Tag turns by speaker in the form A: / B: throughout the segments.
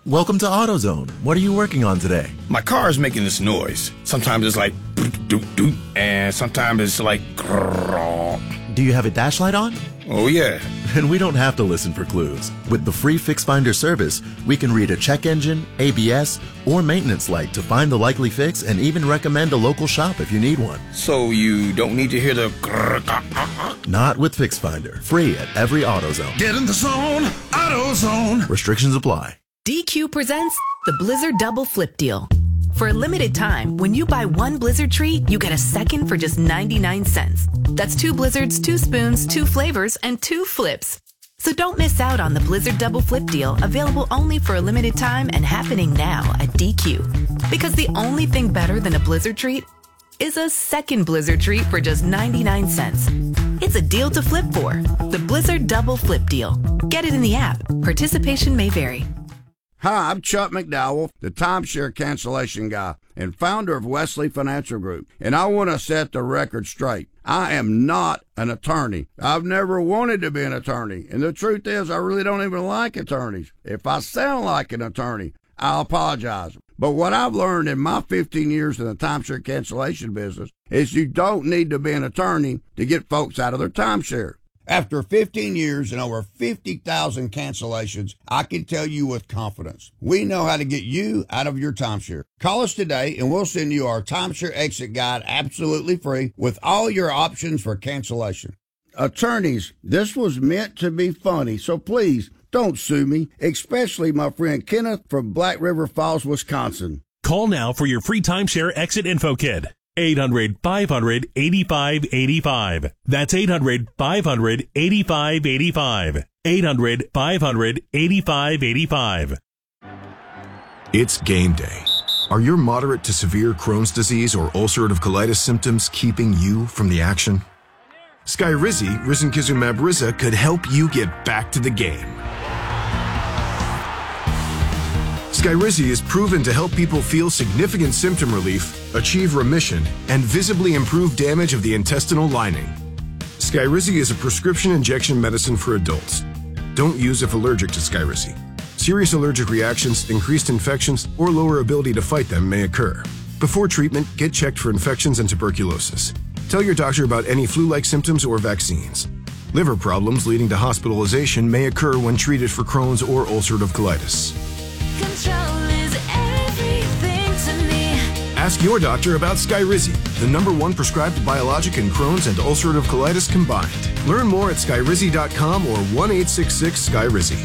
A: Welcome to AutoZone. What are you working on today?
B: My car is making this noise. Sometimes it's like doot doot, and sometimes it's like grrrr.
A: Do you have a dash light on?
B: Oh yeah.
A: And we don't have to listen for clues. With the free Fix Finder service, we can read a check engine, ABS, or maintenance light to find the likely fix and even recommend a local shop if you need one.
B: So you don't need to hear the grrrr.
A: Not with Fix Finder. Free at every AutoZone.
C: Get in the zone, AutoZone.
A: Restrictions apply.
D: DQ presents the Blizzard Double Flip Deal. For a limited time, when you buy one Blizzard treat, you get a second for just 99 cents. That's 2 Blizzards, 2 spoons, 2 flavors, and 2 flips. So don't miss out on the Blizzard Double Flip Deal, available only for a limited time and happening now at DQ. Because the only thing better than a Blizzard treat is a second Blizzard treat for just 99 cents. It's a deal to flip for. The Blizzard Double Flip Deal. Get it in the app. Participation may vary.
E: Hi, I'm Chuck McDowell, the timeshare cancellation guy and founder of Wesley Financial Group, and I want to set the record straight. I am not an attorney. I've never wanted to be an attorney, and the truth is I really don't even like attorneys. If I sound like an attorney, I'll apologize. But what I've learned in my 15 years in the timeshare cancellation business is you don't need to be an attorney to get folks out of their timeshare. After 15 years and over 50,000 cancellations, I can tell you with confidence, we know how to get you out of your timeshare. Call us today and we'll send you our timeshare exit guide absolutely free with all your options for cancellation. Attorneys, this was meant to be funny, so please don't sue me, especially my friend Kenneth from Black River Falls, Wisconsin.
F: Call now for your free timeshare exit info kit. 800-500-8585. That's 800-500-8585. 800-500-8585.
G: It's game day. Are your moderate to severe Crohn's disease or ulcerative colitis symptoms keeping you from the action? Skyrizi, risankizumab Riza, could help you get back to the game. Skyrizi is proven to help people feel significant symptom relief, achieve remission, and visibly improve damage of the intestinal lining. Skyrizi is a prescription injection medicine for adults. Don't use if allergic to Skyrizi. Serious allergic reactions, increased infections, or lower ability to fight them may occur. Before treatment, get checked for infections and tuberculosis. Tell your doctor about any flu-like symptoms or vaccines. Liver problems leading to hospitalization may occur when treated for Crohn's or ulcerative colitis.
H: Control is everything to me.
G: Ask your doctor about Skyrizi, the #1 prescribed biologic in Crohn's and ulcerative colitis combined. Learn more at skyrizi.com or 1-866-SKYRIZI.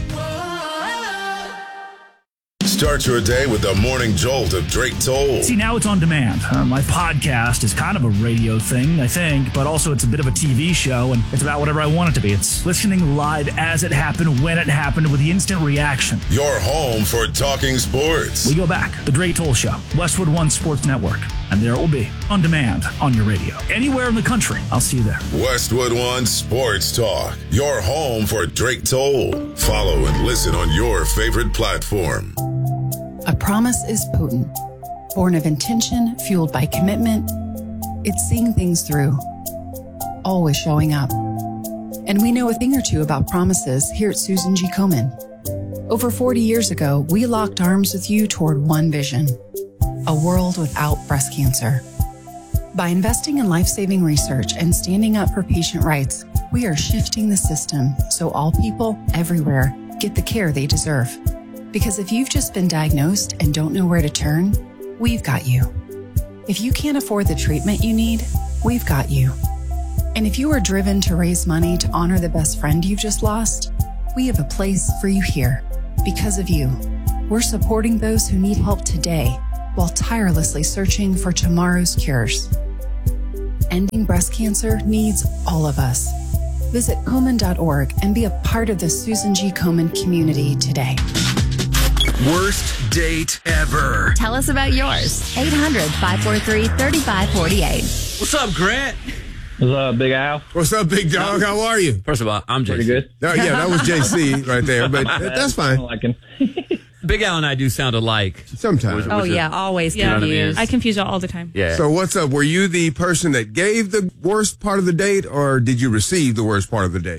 I: Start your day with the morning jolt of Drake Toll.
J: See, now it's on demand. My podcast is kind of a radio thing, I think, but also it's a bit of a TV show, and it's about whatever I want it to be. It's listening live as it happened, when it happened, with the instant reaction.
I: Your home for talking sports.
J: We go back. The Drake Toll Show, Westwood One Sports Network, and there it will be, on demand, on your radio. Anywhere in the country, I'll see you there.
I: Westwood One Sports Talk, your home for Drake Toll. Follow and listen on your favorite platform.
K: A promise is potent, born of intention, fueled by commitment. It's seeing things through, always showing up. And we know a thing or two about promises here at Susan G. Komen. Over 40 years ago, we locked arms with you toward one vision, a world without breast cancer. By investing in life-saving research and standing up for patient rights, we are shifting the system so all people everywhere get the care they deserve. Because if you've just been diagnosed and don't know where to turn, we've got you. If you can't afford the treatment you need, we've got you. And if you are driven to raise money to honor the best friend you've just lost, we have a place for you here. Because of you, we're supporting those who need help today while tirelessly searching for tomorrow's cures. Ending breast cancer needs all of us. Visit Komen.org and be a part of the Susan G. Komen community today.
C: Worst date ever.
L: Tell us about yours. 800-543-3548.
M: What's up, Grant?
N: What's up, Big Al?
M: What's up, Big Dog? How are you?
N: First of all, I'm JC.
M: Pretty good. Oh, yeah, that was JC right there, but that's fine.
N: Big Al and I do sound alike.
M: Sometimes.
O: Oh, yeah, always confused. I confuse you all the time.
M: Yeah. So what's up? Were you the person that gave the worst part of the date, or did you receive the worst part of the date?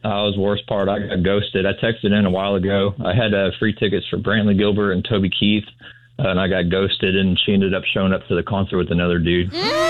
L: was the worst part. I got ghosted. I texted in a while ago. I had free tickets for Brantley Gilbert and Toby Keith, and I got ghosted, and she ended up showing up to the concert with another dude.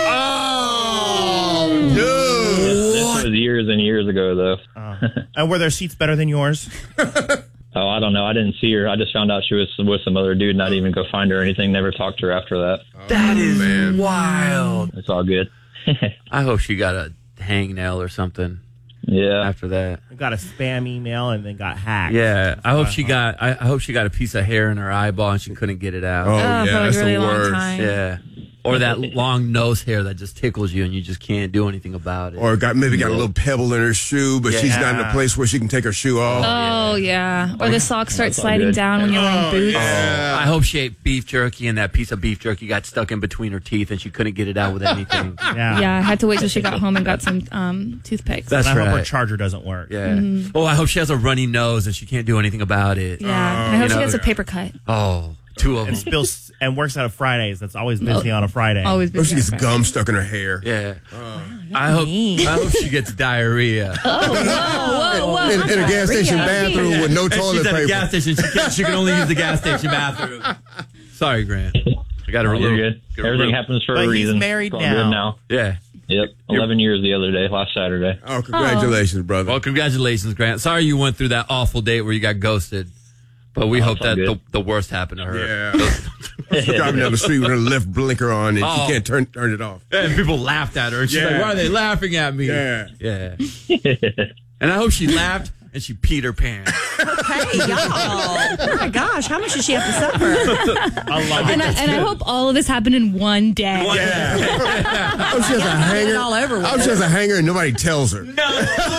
M: Oh, dude.
L: This was years and years ago, though.
P: And were their seats better than yours?
L: Oh, I don't know. I didn't see her. I just found out she was with some other dude, not even go find her or anything. Never talked to her after that.
N: That is wild.
L: It's all good.
N: I hope she got a hangnail or something.
L: Yeah.
N: After that,
P: got a spam email and then got hacked.
N: Yeah, I hope she got. I hope she got a piece of hair in her eyeball and she couldn't get it out.
M: Oh, yeah, that's
O: really
M: the
O: long
M: worst.
O: time.
N: Yeah, or that long nose hair that just tickles you and you just can't do anything about it.
M: Or maybe got a little pebble in her shoe, but she's not in a place where she can take her shoe off.
O: Oh, yeah. Or the socks start sliding down when you're wearing boots.
N: Yeah. I hope she ate beef jerky and that piece of beef jerky got stuck in between her teeth and she couldn't get it out with anything.
O: Yeah, I had to wait till she got home and got some toothpicks.
N: That's
P: and I
N: right.
P: hope her charger doesn't work.
N: Yeah.
O: Mhm.
N: Oh, I hope she has a runny nose and she can't do anything about it.
O: Yeah. I hope she gets a paper cut.
N: Oh, two of them.
P: And spills and works out of Fridays. That's always busy on a Friday.
O: Always
M: Or she gets gum stuck in her hair.
N: Yeah. I hope she gets diarrhea.
O: Whoa.
M: In a gas station bathroom with no
N: And
M: toilet
N: she's at
M: paper.
N: a gas station. She can only use the gas station bathroom. Sorry, Grant. I got a
L: You're
N: little.
L: good. Everything happens for a reason.
P: He's married
L: It's all good now.
N: Yeah.
L: Yep. 11 years the other day, last Saturday.
M: Oh, congratulations, brother.
N: Well, congratulations, Grant. Sorry you went through that awful date where you got ghosted. But we hope
L: it's all
N: that
L: good.
N: the worst happened to her.
M: Yeah. She's driving down the street with her left blinker on and she can't turn it off.
N: And people laughed at her. And she's like, why are they laughing at me?
M: Yeah.
N: Yeah. And I hope she laughed and she peed her pants.
Q: Hey, y'all. Oh, my gosh. How much does she have to suffer?
O: And I hope all of this happened in one day.
M: I hope she has a hanger.
Q: all over with
M: I hope she has a hanger and nobody tells her.
N: No.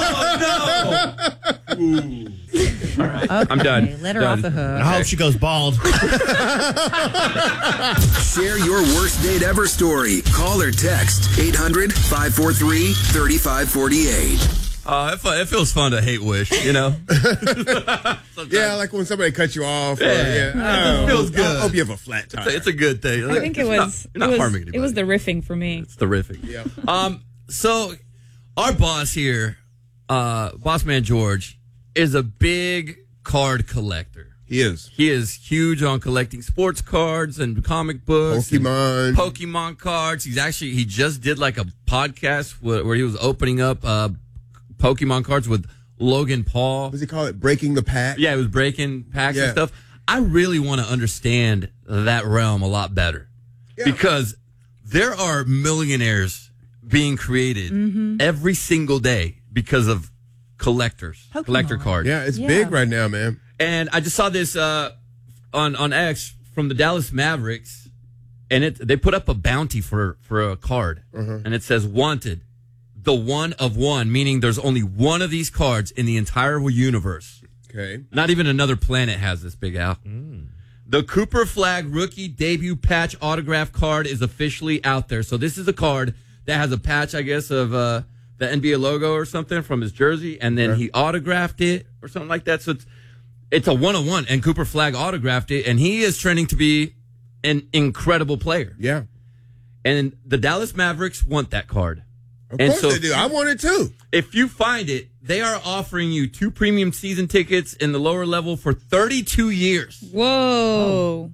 Q: Okay,
N: I'm done.
Q: Let her
N: Done.
Q: off the hook.
P: I hope she goes bald.
C: Share your worst date ever story. Call or text 800-543-3548.
N: It feels fun to hate wish, you know?
M: Yeah, like when somebody cuts you off.
N: It feels good.
M: I hope you have a flat tire.
N: It's a good thing.
O: I think it was
N: You're not harming anybody.
O: it was the riffing for me.
N: It's terrific. Yeah. So our boss here, boss man George, is a big card collector.
M: He is.
N: He is huge on collecting sports cards and comic books.
M: Pokemon.
N: Pokemon cards. He just did like a podcast where he was opening up Pokemon cards with Logan Paul.
M: What does he call it? Breaking the pack?
N: Yeah, it was breaking packs and
M: Yeah.
N: stuff. I really want to understand that realm a lot better because there are millionaires being created every single day because of collector cards.
M: Yeah, it's big right now, man.
N: And I just saw this on X from the Dallas Mavericks, and they put up a bounty for a card, and it says wanted, the one of one, meaning there's only one of these cards in the entire universe.
M: Okay.
N: Not even another planet has this, Big Al. The Cooper Flag rookie debut patch autograph card is officially out there. So this is a card that has a patch, I guess, of the NBA logo or something from his jersey, and then he autographed it or something like that. So it's a one-on-one, and Cooper Flag autographed it, and he is trending to be an incredible player.
M: Yeah.
N: And the Dallas Mavericks want that card.
M: Of course they do. I want it too.
N: If you find it, they are offering you 2 premium season tickets in the lower level for 32 years.
O: Whoa.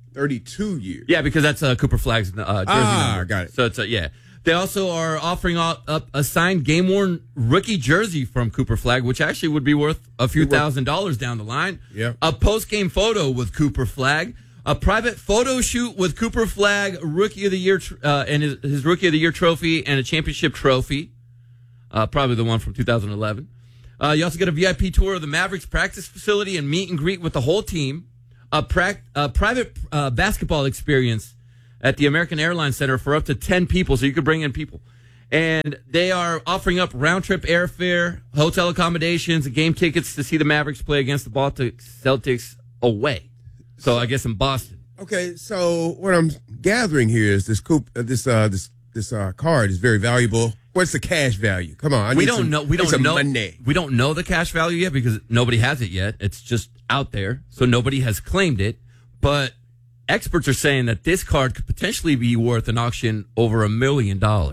M: 32 years.
N: Yeah, because that's Cooper Flag's jersey number.
M: Got it.
N: So it's yeah. They also are offering up a signed game-worn rookie jersey from Cooper Flag, which actually would be worth a few $1,000s down the line.
M: Yeah.
N: A post-game photo with Cooper Flag. A private photo shoot with Cooper Flag, Rookie of the Year, and his Rookie of the Year trophy, and a championship trophy. Probably the one from 2011. You also get a VIP tour of the Mavericks practice facility and meet and greet with the whole team. A private basketball experience at the American Airlines Center for up to 10 people, so you could bring in people. And they are offering up round-trip airfare, hotel accommodations, and game tickets to see the Mavericks play against the Boston Celtics away. So I guess in Boston.
M: Okay, so what I'm gathering here is this card is very valuable. What's the cash value? Come on,
N: We don't know. We don't know.
M: Money.
N: We don't know the cash value yet because nobody has it yet. It's just out there, so nobody has claimed it. But experts are saying that this card could potentially be worth an auction over $1 million.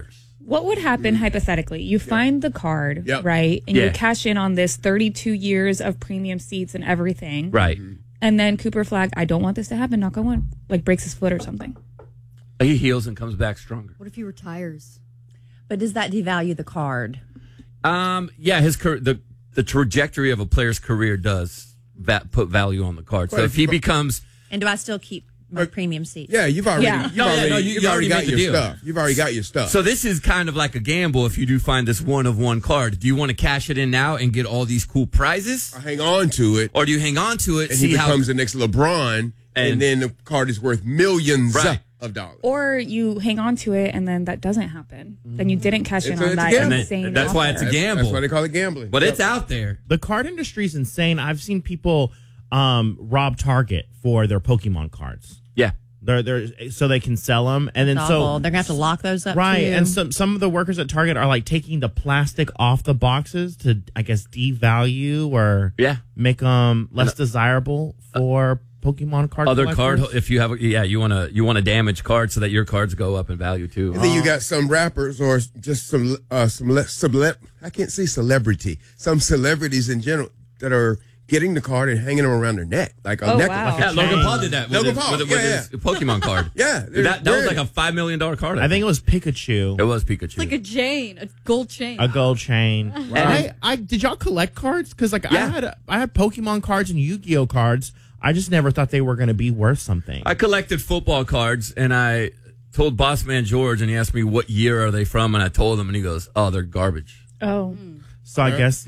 R: What would happen hypothetically? You find the card, right? And you cash in on this 32 years of premium seats and everything.
N: Right.
R: And then Cooper Flag, I don't want this to happen, knock on wood, like breaks his foot or something.
N: He heals and comes back stronger.
S: What if he retires?
Q: But does that devalue the card?
N: Yeah, the trajectory of a player's career does put value on the card. So if he becomes...
Q: And do I still keep my premium seats?
M: Yeah, you've already got your stuff. You've already got your stuff.
N: So this is kind of like a gamble if you do find this one-of-one card. Do you want to cash it in now and get all these cool prizes?
M: I hang on to it.
N: Or do you hang on to it,
M: and he becomes the next LeBron, and then the card is worth millions of dollars.
R: Or you hang on to it and then that doesn't happen. Then you didn't cash in on that insane
N: That's why
R: offer.
N: it's a gamble.
M: That's why they call it gambling.
N: But it's out there.
P: The card industry is insane. I've seen people rob Target for their Pokemon cards.
N: Yeah.
P: They're so they can sell them, and then
Q: They're gonna have to lock those up,
P: right?
Q: too.
P: And some of the workers at Target are like taking the plastic off the boxes to, I guess, devalue or make them less desirable for Pokemon card.
N: Other
P: collectors.
N: card, if you have, you want a damaged card so that your cards go up in value too.
M: And then you got some rappers or just some I can't say celebrity, some celebrities in general that are getting the card and hanging them around their neck like a necklace.
R: Wow.
N: Yeah, Logan Paul did that with his Pokemon card. that was like a $5 million card.
P: I think it was Pikachu.
N: It was Pikachu.
S: It's like a chain, a gold chain.
P: A gold chain.
S: Wow.
P: And I did y'all collect cards? Because I had Pokemon cards and Yu-Gi-Oh cards. I just never thought they were going to be worth something.
N: I collected football cards, and I told Boss Man George, and he asked me what year are they from, and I told him, and he goes, "Oh, they're garbage."
R: Oh,
P: so I guess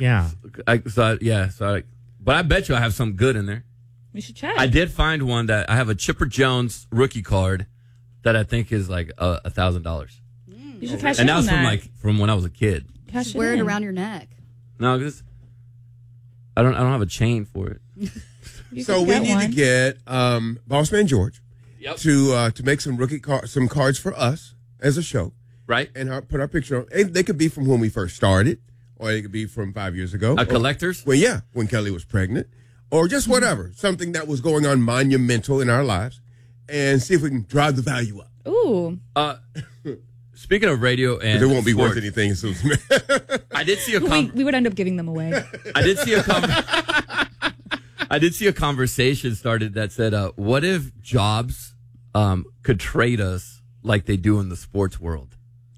N: But I bet you I have some good in there.
R: You should check.
N: I did find one that I have a Chipper Jones rookie card that I think is like $1,000.
R: You should cash
N: and
R: in
N: that was
R: on that.
N: from when I was a kid.
R: Cash
S: Wear it
R: in.
S: around your neck.
N: No, because I don't have a chain for it.
M: So we need to get Boss Man George to make some some cards for us as a show,
N: right?
M: And put our picture on. And they could be from when we first started, or they could be from 5 years ago.
N: Collectors?
M: Well, yeah, when Kelly was pregnant, or just whatever, something that was going on monumental in our lives, and see if we can drive the value up.
R: Ooh.
N: Speaking of radio and
M: it won't be
N: sports,
M: worth anything. So
N: I did see
R: we would end up giving them away.
N: I did see a conversation started that said, "What if jobs could trade us like they do in the sports world?"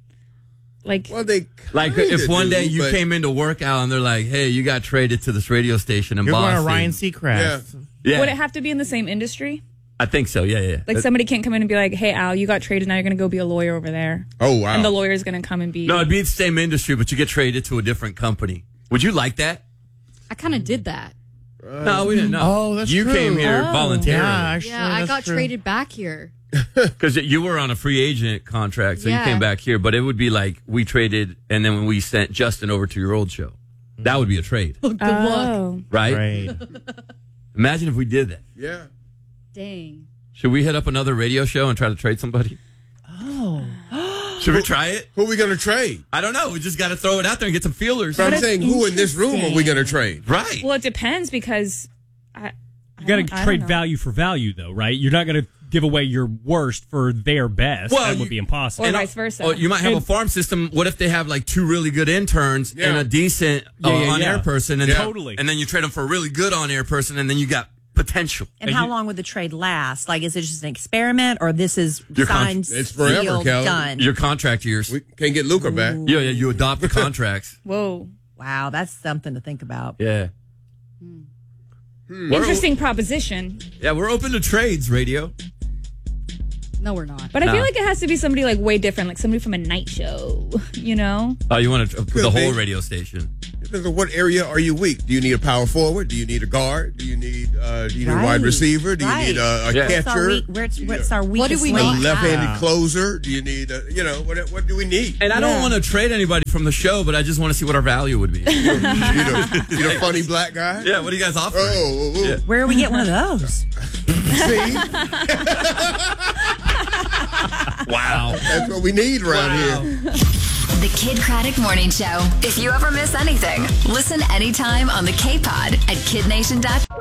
N: If one day you came into work out and they're like, "Hey, you got traded to this radio station in
P: You're
N: Boston."
P: going to Ryan Seacrest.
N: Yeah.
R: Would it have to be in the same industry?
N: I think so. Yeah.
R: Like somebody can't come in and be like, "Hey, Al, you got traded. Now you're going to go be a lawyer over there."
M: Oh wow!
R: And the lawyer is going to come and be.
N: No, it'd be the same industry, but you get traded to a different company. Would you like that?
S: I kind of did that.
N: No, we didn't know.
P: Oh, that's
N: you
P: true.
N: came here voluntarily.
P: Yeah, actually,
S: I got traded back here.
N: Because you were on a free agent contract, so you came back here. But it would be like we traded, and then when we sent Justin over to your old show, that would be a trade,
S: Good luck.
N: right? Imagine if we did that.
M: Yeah.
S: Dang.
N: Should we hit up another radio show and try to trade somebody?
Q: Oh.
N: Should we try it?
M: Who are we going to trade?
N: I don't know. We just got to throw it out there and get some feelers.
M: But I'm saying, who in this room are we going to trade?
N: Right.
R: Well, it depends because
T: you got to trade value for value, though, right? You're not going to give away your worst for their best.
N: Well,
T: that would be impossible.
R: Or vice versa.
N: Or you might have a farm system. What if they have like two really good interns and a decent on-air person? And
T: Totally.
N: And then you trade them for a really good on-air person, and then you got potential.
Q: And how long would the trade last? Like, is it just an experiment, or this is signed,
M: it's forever,
Q: sealed,
M: Kelly.
Q: done?
N: Your contract years.
M: We can't get Luca back.
N: Yeah, you adopt the contracts.
R: Whoa.
Q: Wow, that's something to think about.
N: Yeah.
R: Interesting proposition.
N: Yeah, we're open to trades, radio.
S: No, we're not.
R: But I feel like it has to be somebody like way different, like somebody from a night show, you know?
N: Oh, you want the whole radio station?
M: Depends on what area are you weak. Do you need a power forward? Do you need a guard? Do you need a wide receiver? Do you need a catcher?
Q: What's our weakest
S: What do we
Q: link?
S: not
M: A left-handed closer? Do you need what do we need?
N: And I don't want to trade anybody from the show, but I just want to see what our value would be.
M: you need a funny black guy?
N: Yeah, what do you guys offer?
M: Oh.
Q: Where do we get one of those?
M: See?
N: Wow.
M: That's what we need around here.
U: The Kid Craddock Morning Show. If you ever miss anything, listen anytime on the K-Pod at kidnation.com.